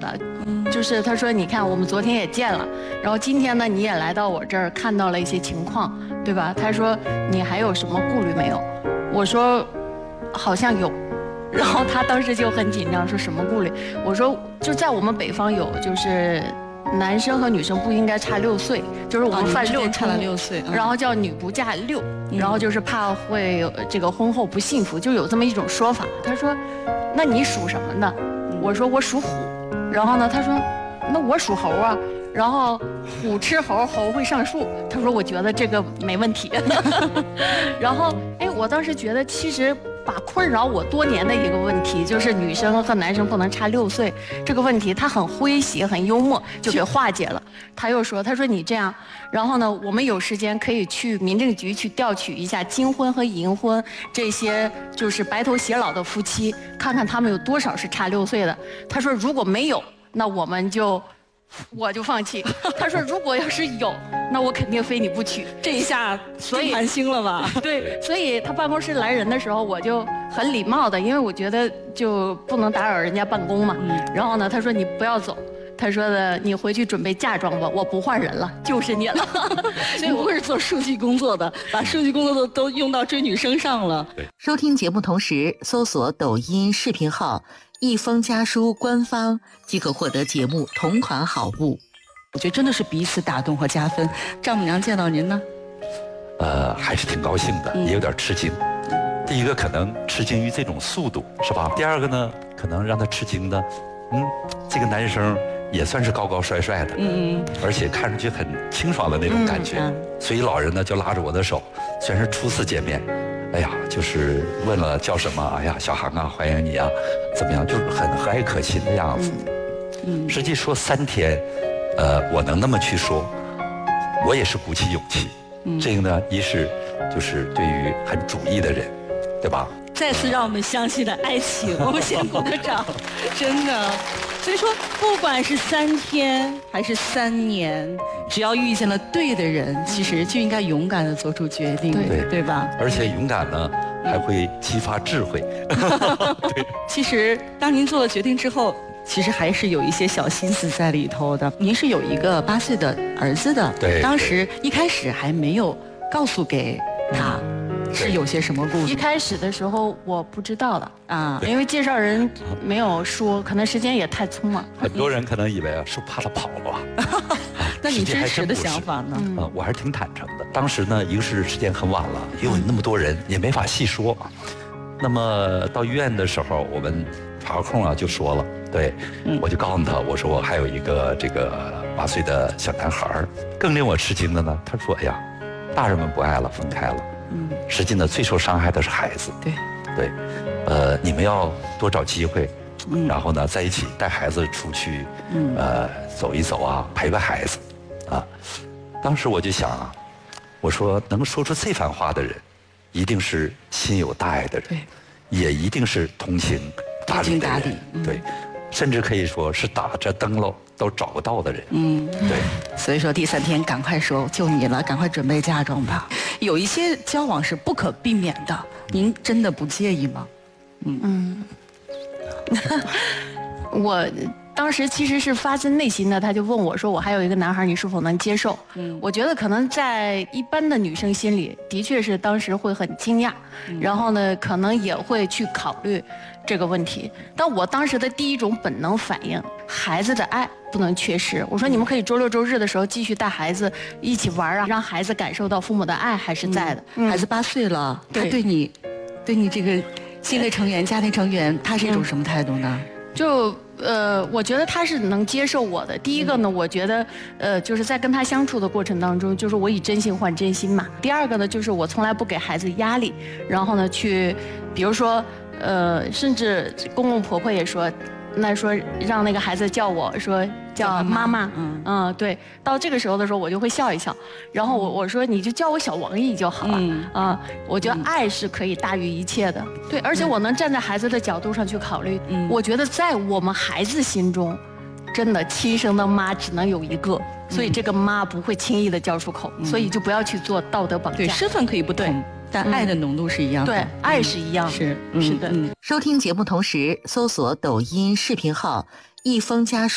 了。就是他说，你看我们昨天也见了，然后今天呢你也来到我这儿看到了一些情况，对吧？他说你还有什么顾虑没有？我说好像有。然后他当时就很紧张，说什么顾虑？我说就在我们北方有，就是男生和女生不应该差6岁，就是我们犯6 差了6岁， 然后叫女不嫁6，然后就是怕会这个婚后不幸福，就有这么一种说法。他说，那你属什么呢？我说我属虎。然后呢，他说，那我属猴啊。然后虎吃猴，猴会上树。他说我觉得这个没问题。然后我当时觉得其实把困扰我多年的一个问题，就是女生和男生不能差6岁这个问题，他很诙谐很幽默就给化解了。他又说，他说你这样，然后呢我们有时间可以去民政局去调取一下金婚和银婚这些就是白头偕老的夫妻，看看他们有多少是差6岁的。他说如果没有，那我就放弃。他说如果要是有，那我肯定非你不娶。 这一下所以寒心了吧？ 对，所以他办公室来人的时候，我就很礼貌的，因为我觉得就不能打扰人家办公嘛。然后呢，他说你不要走，他说的你回去准备嫁妆吧，我不换人了，就是你了。 所以我会是做数据工作的，把数据工作都用到追女生上了。 收听节目同时搜索抖音视频号一封家书官方，即可获得节目同款好物。 我觉得真的是彼此打动和加分。丈母娘见到您呢？ 还是挺高兴的，也有点吃惊。第一个可能吃惊于这种速度，是吧？第二个呢，可能让他吃惊的，这个男生也算是高高帅帅的，而且看上去很清爽的那种感觉。所以老人呢就拉着我的手，虽然是初次见面，哎呀，就是问了叫什么，哎呀，小航啊，欢迎你啊，怎么样，就是很和蔼可亲的样子。实际说3天，我能那么去说，我也是鼓起勇气。这个呢，一是就是对于很主义的人，对吧？ 再次让我们相信了爱情，我们先鼓个掌，真的。所以说，不管是3天还是3年，只要遇见了对的人，其实就应该勇敢地做出决定，对吧？ 而且勇敢呢，还会激发智慧。对。 其实，当您做了决定之后，其实还是有一些小心思在里头的。您是有一个8岁的儿子的， 对， 当时一开始还没有告诉给他。是有些什么故事？ 一开始的时候我不知道的啊，因为介绍人没有说，可能时间也太匆忙。 很多人可能以为是怕他跑了吧？ 那你真实的想法呢？ 我还是挺坦诚的。当时呢，一个是时间很晚了，又有那么多人，也没法细说。那么到医院的时候，我们查个空就说了，对，我就告诉他，我说我还有一个这个8岁的小男孩。更令我吃惊的呢，他说，哎呀，大人们不爱了，分开了。实际呢，最受伤害的是孩子。对，你们要多找机会，然后呢，在一起带孩子出去，走一走啊，陪陪孩子，啊。当时我就想啊，我说能说出这番话的人，一定是心有大爱的人，也一定是通情达理的人，对。甚至可以说是打着灯笼都找不到的人。对。 所以说第3天赶快说就你了，赶快准备嫁妆吧。有一些交往是不可避免的，您真的不介意吗？ 我当时其实是发自内心的，他就问我说：“我还有一个男孩，你是否能接受？”我觉得可能在一般的女生心里，的确是当时会很惊讶，然后呢，可能也会去考虑这个问题。但我当时的第一种本能反应，孩子的爱不能缺失。我说你们可以周6周日的时候继续带孩子一起玩啊，让孩子感受到父母的爱还是在的。 孩子8岁了，他对你这个新的成员、家庭成员，他是一种什么态度呢？ 我觉得他是能接受我的。第一个呢，我觉得就是在跟他相处的过程当中，就是我以真心换真心嘛。第二个呢，就是我从来不给孩子压力，然后呢去，比如说甚至公公婆婆也说，那说让那个孩子叫我说叫妈妈，对。到这个时候的时候，我就会笑一笑，然后我说你就叫我小王姨就好了，我觉得爱是可以大于一切的，对，而且我能站在孩子的角度上去考虑，我觉得在我们孩子心中，真的亲生的妈只能有一个，所以这个妈不会轻易的叫出口，所以就不要去做道德绑架。 对，身份可以不同，但爱的浓度是一样的。 对，爱是一样的。 是的。 收听节目同时搜索抖音视频号一封家书